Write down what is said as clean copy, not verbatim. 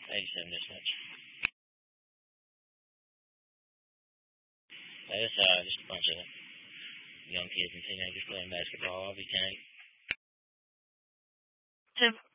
87 dispatch. That's just a bunch of young kids and teenagers playing basketball. I'll be 10.